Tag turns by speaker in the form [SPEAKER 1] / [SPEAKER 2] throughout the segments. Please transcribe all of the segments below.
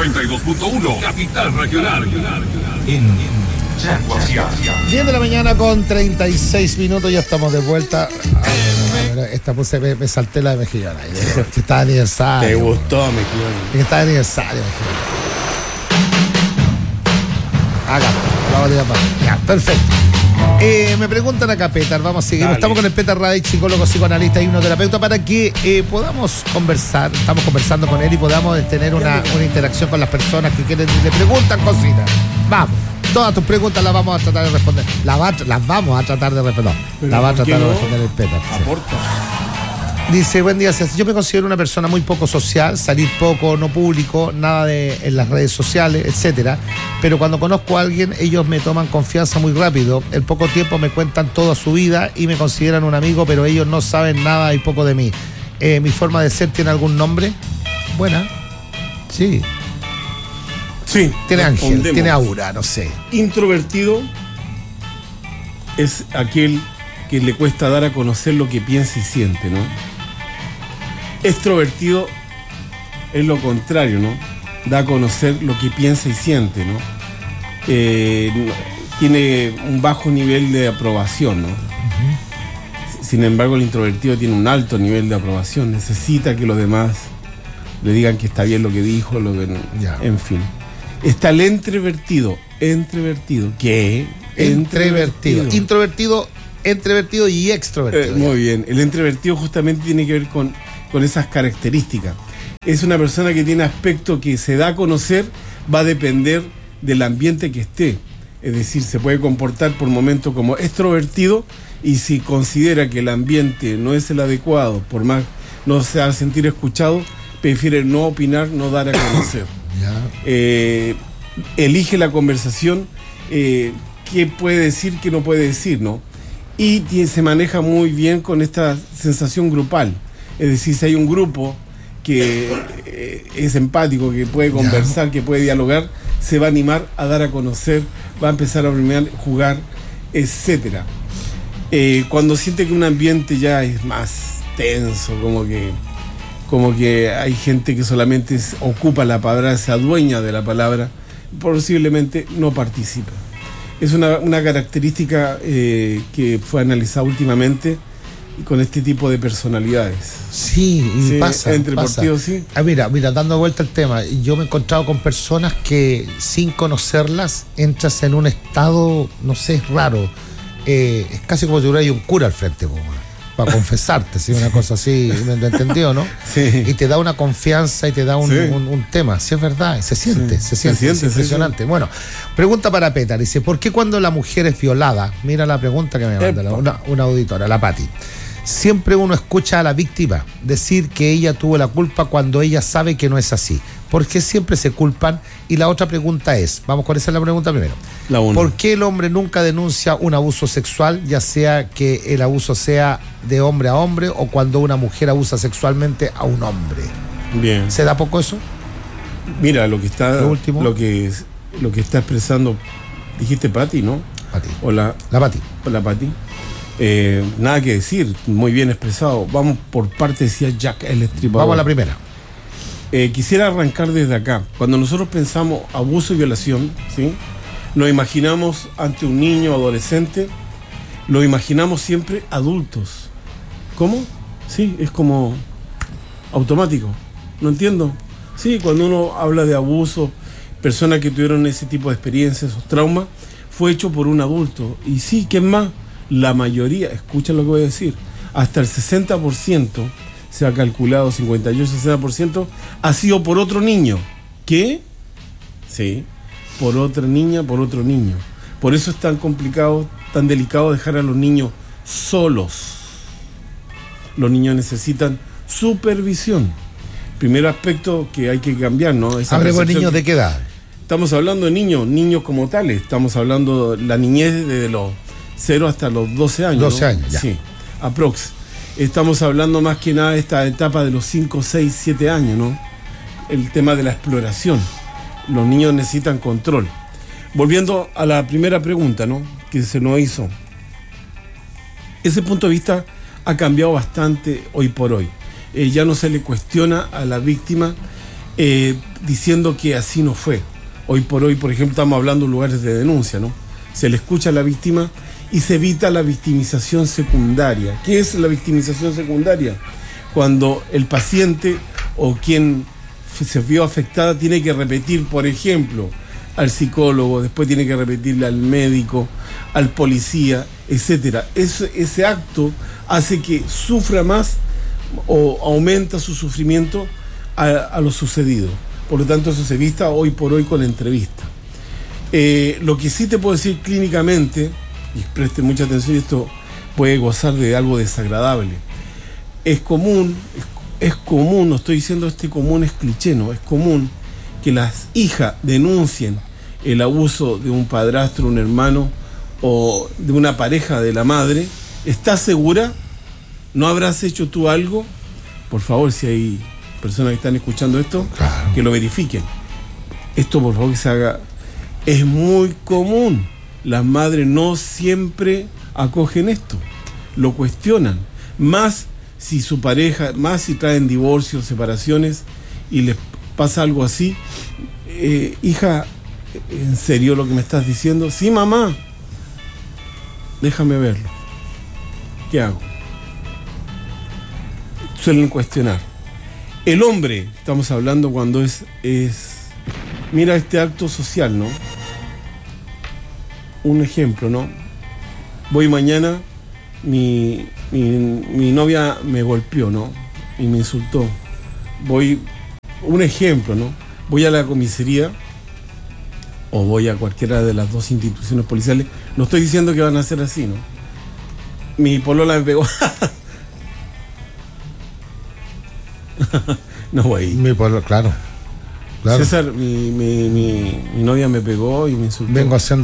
[SPEAKER 1] 92.1 Capital Regional. En Chaguasia.
[SPEAKER 2] 10 de la mañana con 36 minutos, ya estamos de vuelta. Esta puse, me salté la de Mejillón ahí, que está de aniversario.
[SPEAKER 3] ¿Te gustó, Mejillón?
[SPEAKER 2] Que está de aniversario, Mejillón. Acá, vamos a tirar para ya, perfecto. Me preguntan acá, Petar, vamos a seguir.
[SPEAKER 3] Dale.
[SPEAKER 2] Estamos con el Petar Radich, psicólogo, psicoanalista y hipnoterapeuta, para que podamos conversar. Estamos conversando con él y podamos tener una interacción con las personas que quieren, le preguntan cositas. Vamos, todas tus preguntas las vamos a tratar de responder. Las vamos a tratar de responder.
[SPEAKER 3] Pero
[SPEAKER 2] Las va a
[SPEAKER 3] ¿por qué
[SPEAKER 2] tratar de
[SPEAKER 3] no?
[SPEAKER 2] responder el Petar. Sí.
[SPEAKER 3] Aporta.
[SPEAKER 2] Dice, buen día, César. Yo me considero una persona muy poco social, salir poco, no público, nada en las redes sociales, etcétera. Pero cuando conozco a alguien, ellos me toman confianza muy rápido. En poco tiempo me cuentan toda su vida y me consideran un amigo, pero ellos no saben nada y poco de mí. ¿Mi forma de ser tiene algún nombre? Buena. Sí.
[SPEAKER 3] Sí.
[SPEAKER 2] Tiene ángel,
[SPEAKER 3] respondemos.
[SPEAKER 2] tiene aura, no sé.
[SPEAKER 3] Introvertido es aquel que le cuesta dar a conocer lo que piensa y siente, ¿no? Extrovertido es lo contrario, ¿no? Da a conocer lo que piensa y siente, ¿no? Tiene un bajo nivel de aprobación, ¿no? Sin embargo, el introvertido tiene un alto nivel de aprobación. Necesita que los demás le digan que está bien lo que dijo,
[SPEAKER 2] Ya.
[SPEAKER 3] en fin. Está el entrevertido. ¿Qué?
[SPEAKER 2] Entrevertido. Introvertido, entrevertido y extrovertido.
[SPEAKER 3] Muy bien. El entrevertido justamente tiene que ver con esas características. Es una persona que tiene aspecto que se da a conocer, va a depender del ambiente que esté. Es decir, se puede comportar por momentos como extrovertido y si considera que el ambiente no es el adecuado, por más no se va a sentir escuchado, prefiere no opinar, no dar a conocer.
[SPEAKER 2] Ya.
[SPEAKER 3] Elige la conversación, qué puede decir, qué no puede decir, ¿no? Y se maneja muy bien con esta sensación grupal. Es decir, si hay un grupo que es empático, que puede conversar, que puede dialogar, se va a animar a dar a conocer, va a empezar a bromear, jugar, etcétera. Cuando siente que un ambiente ya es más tenso, como que hay gente que solamente ocupa la palabra, se adueña de la palabra, posiblemente no participa. Es una característica que fue analizada últimamente con este tipo de personalidades.
[SPEAKER 2] Sí, y
[SPEAKER 3] Sí,
[SPEAKER 2] pasa.
[SPEAKER 3] entre
[SPEAKER 2] pasa.
[SPEAKER 3] partidos, sí.
[SPEAKER 2] Mira, dando vuelta al tema, yo me he encontrado con personas que sin conocerlas entras en un estado, no sé, es raro. Es casi como si hubiera un cura al frente, para confesarte, ¿sí? Una cosa así, ¿me entendió, no?
[SPEAKER 3] Sí.
[SPEAKER 2] Y te da una confianza y te da un tema, sí es verdad, se siente, es impresionante.
[SPEAKER 3] Sí.
[SPEAKER 2] Bueno, pregunta para Petar, dice, ¿por qué cuando la mujer es violada? Mira la pregunta que me manda una auditora, la Pati. Siempre uno escucha a la víctima decir que ella tuvo la culpa cuando ella sabe que no es así. ¿Por qué siempre se culpan? Y la otra pregunta es, vamos con esa la pregunta primero.
[SPEAKER 3] La uno.
[SPEAKER 2] ¿Por qué el hombre nunca denuncia un abuso sexual, ya sea que el abuso sea de hombre a hombre o cuando una mujer abusa sexualmente a un hombre?
[SPEAKER 3] Bien.
[SPEAKER 2] ¿Se da poco eso?
[SPEAKER 3] Mira, lo que está expresando, dijiste Pati, ¿no?
[SPEAKER 2] Pati.
[SPEAKER 3] Hola.
[SPEAKER 2] La Pati.
[SPEAKER 3] Hola, Pati. Nada que decir, muy bien expresado. Vamos por parte, decía Jack el Estripador.
[SPEAKER 2] Vamos a la primera.
[SPEAKER 3] Quisiera arrancar desde acá. Cuando nosotros pensamos abuso y violación, ¿sí? Nos imaginamos ante un niño o adolescente, lo imaginamos siempre adultos. ¿Cómo? Sí, es como automático. No entiendo. Sí, cuando uno habla de abuso, personas que tuvieron ese tipo de experiencias o traumas, fue hecho por un adulto. Y sí, ¿quién más? La mayoría, escucha lo que voy a decir, hasta el 60%, se ha calculado 58-60%, ha sido por otro niño. ¿Qué? Sí, por otra niña, por otro niño. Por eso es tan complicado, tan delicado dejar a los niños solos. Los niños necesitan supervisión. Primer aspecto que hay que cambiar, ¿no?
[SPEAKER 2] ¿Hablemos de niños de qué edad?
[SPEAKER 3] Estamos hablando de niños como tales. Estamos hablando de la niñez desde los 0 hasta los 12 años.
[SPEAKER 2] 12
[SPEAKER 3] ¿no?
[SPEAKER 2] años, ya.
[SPEAKER 3] Sí, aprox. Estamos hablando más que nada de esta etapa de los 5, 6, 7 años, ¿no? El tema de la exploración. Los niños necesitan control. Volviendo a la primera pregunta, ¿no? Que se nos hizo. Ese punto de vista ha cambiado bastante hoy por hoy. Ya no se le cuestiona a la víctima diciendo que así no fue. Hoy por hoy, por ejemplo, estamos hablando de lugares de denuncia, ¿no? Se le escucha a la víctima y se evita la victimización secundaria. ¿Qué es la victimización secundaria? Cuando el paciente o quien se vio afectada tiene que repetir, por ejemplo, al psicólogo, después tiene que repetirle al médico, al policía, etcétera. Ese acto hace que sufra más o aumenta su sufrimiento a lo sucedido. Por lo tanto, eso se evita hoy por hoy con la entrevista. Lo que sí te puedo decir clínicamente, y preste mucha atención, esto puede gozar de algo desagradable. Es común, no estoy diciendo común es cliché, no, es común que las hijas denuncien el abuso de un padrastro, un hermano o de una pareja de la madre. ¿Estás segura? ¿No habrás hecho tú algo? Por favor, si hay personas que están escuchando esto, claro, que lo verifiquen. Esto, por favor, que se haga. Es muy común. Las madres no siempre acogen esto, lo cuestionan. Más si su pareja, más si traen divorcios, separaciones y les pasa algo así. Hija, ¿en serio lo que me estás diciendo? Sí, mamá. Déjame verlo. ¿Qué hago? Suelen cuestionar. El hombre, estamos hablando cuando es mira este acto social, ¿no? Un ejemplo, ¿no? Voy mañana, mi novia me golpeó, ¿no? Y me insultó. Un ejemplo, ¿no? Voy a la comisaría o voy a cualquiera de las dos instituciones policiales. No estoy diciendo que van a ser así, ¿no? Mi polola me pegó. No voy. Mi polola,
[SPEAKER 2] claro.
[SPEAKER 3] César, mi novia me pegó y me insultó.
[SPEAKER 2] Vengo a hacer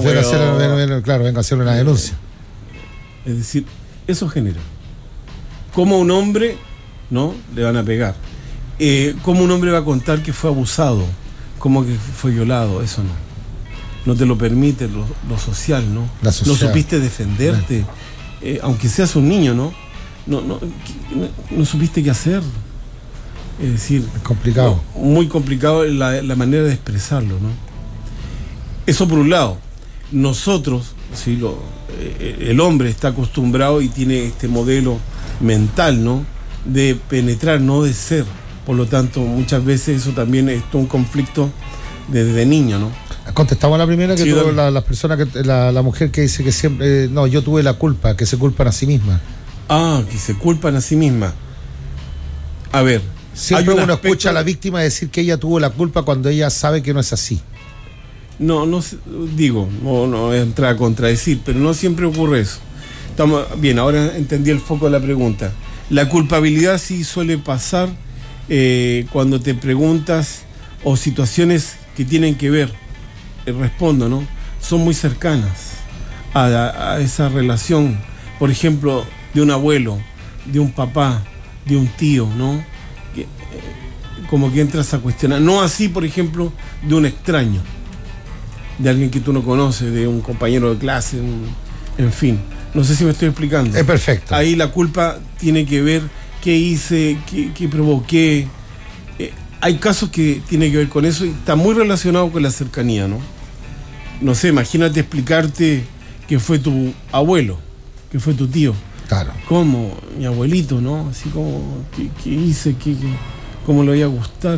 [SPEAKER 2] una denuncia.
[SPEAKER 3] Es decir, eso genera. ¿Cómo un hombre, no, le van a pegar? ¿Cómo un hombre va a contar que fue abusado? ¿Cómo que fue violado? Eso no. No te lo permite lo social, ¿no? No supiste defenderte. Aunque seas un niño, ¿no? No supiste qué hacer. Es decir,
[SPEAKER 2] es complicado.
[SPEAKER 3] Muy complicado la manera de expresarlo, ¿no? Eso por un lado. Nosotros, ¿sí? El hombre está acostumbrado y tiene este modelo mental, ¿no? De penetrar, no de ser. Por lo tanto, muchas veces eso también es todo un conflicto desde niño, ¿no?
[SPEAKER 2] Contestamos a la primera, que sí, las personas la mujer que dice que siempre, no, yo tuve la culpa, que se culpan a sí misma.
[SPEAKER 3] Que se culpan a sí misma. A ver.
[SPEAKER 2] Siempre uno escucha a la víctima decir que ella tuvo la culpa cuando ella sabe que no es así.
[SPEAKER 3] No voy a entrar a contradecir, pero no siempre ocurre eso. Estamos bien, ahora entendí el foco de la pregunta. La culpabilidad sí suele pasar cuando te preguntas o situaciones que tienen que ver, respondo, ¿no? Son muy cercanas a esa relación, por ejemplo, de un abuelo, de un papá, de un tío, ¿no? Como que entras a cuestionar. No así, por ejemplo, de un extraño, de alguien que tú no conoces, de un compañero de clase, en fin. No sé si me estoy explicando.
[SPEAKER 2] Es perfecto.
[SPEAKER 3] Ahí la culpa tiene que ver qué hice, qué provoqué. Hay casos que tienen que ver con eso y está muy relacionado con la cercanía, ¿no? No sé, imagínate explicarte que fue tu abuelo, que fue tu tío.
[SPEAKER 2] Claro.
[SPEAKER 3] ¿Cómo? Mi abuelito, ¿no? Así como, ¿qué hice? ¿Cómo le iba a gustar?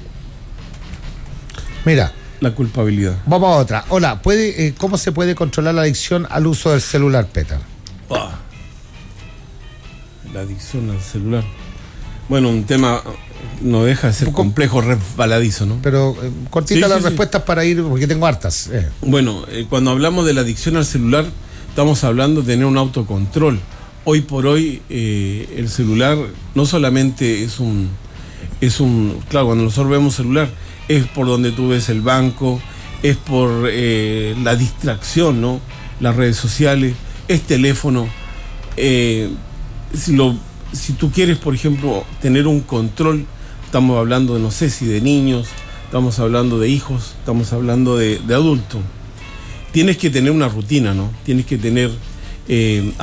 [SPEAKER 2] Mira.
[SPEAKER 3] La culpabilidad.
[SPEAKER 2] Vamos a otra. Hola, ¿cómo se puede controlar la adicción al uso del celular, Peter?
[SPEAKER 3] La adicción al celular. Bueno, un tema no deja de ser complejo, resbaladizo, ¿no?
[SPEAKER 2] Pero cortita las respuestas para ir, porque tengo hartas.
[SPEAKER 3] Bueno, cuando hablamos de la adicción al celular, estamos hablando de tener un autocontrol. Hoy por hoy, el celular no solamente es un... Claro, cuando nosotros vemos celular, es por donde tú ves el banco, es por la distracción, ¿no? Las redes sociales, es teléfono. Si tú quieres, por ejemplo, tener un control, estamos hablando de, no sé si de niños, estamos hablando de hijos, estamos hablando de adultos. Tienes que tener una rutina, ¿no? Tienes que tener, el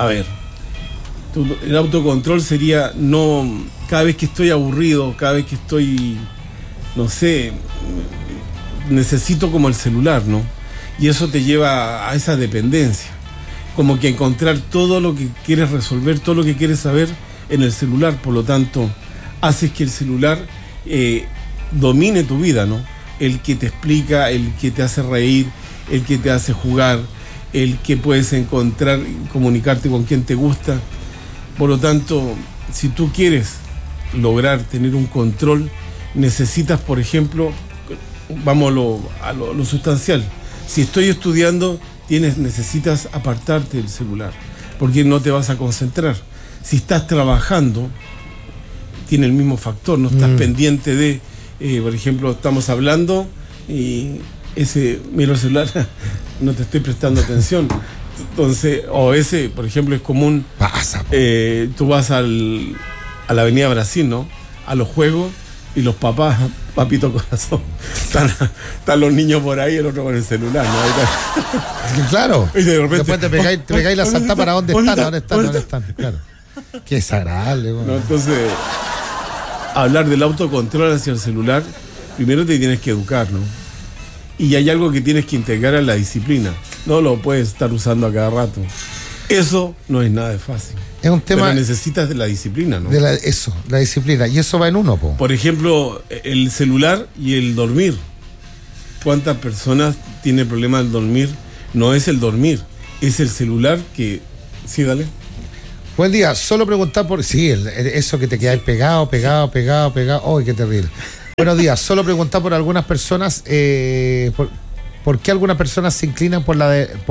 [SPEAKER 3] autocontrol sería no, cada vez que estoy aburrido, cada vez que estoy no sé, necesito como el celular, ¿no? Y eso te lleva a esa dependencia. Como que encontrar todo lo que quieres resolver, todo lo que quieres saber en el celular. Por lo tanto, haces que el celular domine tu vida, ¿no? El que te explica, el que te hace reír, el que te hace jugar, el que puedes encontrar y comunicarte con quien te gusta. Por lo tanto, si tú quieres lograr tener un control, necesitas, por ejemplo, vamos a lo sustancial. Si estoy estudiando, necesitas apartarte del celular, porque no te vas a concentrar. Si estás trabajando, tiene el mismo factor, no estás pendiente de, por ejemplo, estamos hablando y miro el celular, no te estoy prestando atención. Entonces, por ejemplo, es común.
[SPEAKER 2] Pasa.
[SPEAKER 3] Tú vas a la Avenida Brasil, ¿no? A los juegos y los papás, papito corazón, están los niños por ahí, el otro con el celular, ¿no?
[SPEAKER 2] Claro.
[SPEAKER 3] Y de repente,
[SPEAKER 2] después te pegáis la salta para dónde están. Claro. Qué desagradable.
[SPEAKER 3] ¿No? Entonces, hablar del autocontrol hacia el celular, primero te tienes que educar, ¿no? Y hay algo que tienes que integrar a la disciplina. No lo puedes estar usando a cada rato. Eso no es nada de fácil.
[SPEAKER 2] Es un tema.
[SPEAKER 3] Pero necesitas de la disciplina, ¿no?
[SPEAKER 2] La disciplina. Y eso va en uno, po.
[SPEAKER 3] Por ejemplo, el celular y el dormir. ¿Cuántas personas tienen problemas al dormir? No es el dormir, es el celular que... Sí, dale.
[SPEAKER 2] Buen día, solo preguntar por... Sí, eso que te quedáis pegado. ¡Ay, qué terrible! Buenos días, solo preguntar por algunas personas, ¿por qué algunas personas se inclinan por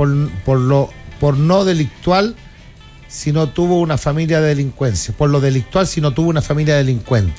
[SPEAKER 2] no delictual si no tuvo una familia de delincuencia? Por lo delictual si no tuvo una familia delincuente.